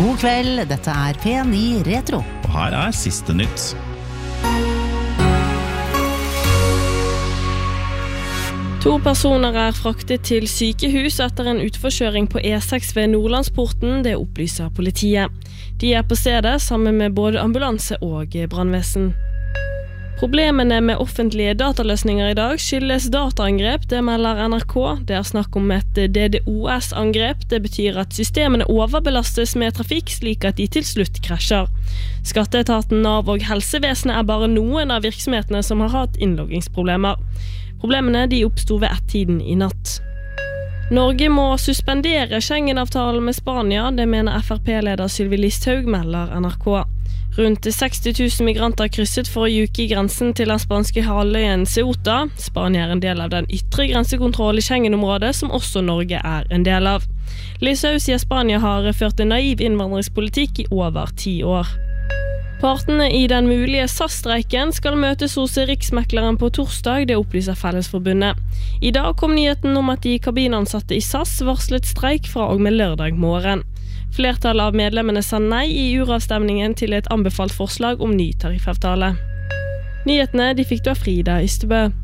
God kveld, dette P9 Retro. Og her siste nytt. To personer fraktet til sykehus etter en utforkjøring på E6 ved Nordlandsporten, det opplyser politiet. De på stedet sammen med både ambulanse og brannvesen. Problemene med offentlige dataløsninger i dag skyldes dataangrep, det melder NRK. Det snakk om et DDoS-angrep. Det betyr at systemene overbelastes med trafikk slik at de til slutt krasjer. Skatteetaten, Nav og helsevesenet bare noen av virksomhetene som har hatt innloggingsproblemer. Problemene de oppstod ved ett-tiden i natt. Norge må suspendere Schengen-avtalen med Spania, det mener FrP-leder Sylvi Listhaug, melder NRK. Rundt 60 000 migranter krysset forrige uke i grensen til den spanske halvøyen Ceuta. Spania en del av den ytre grensekontroll i Schengen-området, som også Norge en del av. Listhaug sier Spania har ført en naiv innvandringspolitikk i over 10 år. Partene i den mulige SAS-streiken skal møtes hos Riksmekleren på torsdag, det opplyser Fellesforbundet. I dag kom nyheten om at de kabinansatte i SAS varslet streik fra og med lørdag morgen. Flertallet av medlemmene sa nei i uravstemningen til et anbefalt forslag om ny tariffavtale. Nyhetene de fikk du av Frida Ystebø.